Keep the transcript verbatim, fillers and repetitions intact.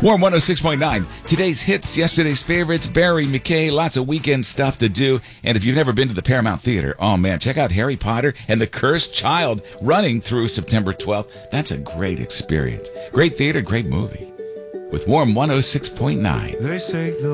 Warm one oh six point nine. Today's hits, yesterday's favorites, Barry McKay, lots of weekend stuff to do. And if you've never been to the Paramount Theater, oh man, check out Harry Potter and the Cursed Child running through September twelfth. That's a great experience. Great theater, great movie. With Warm one oh six point nine. They say the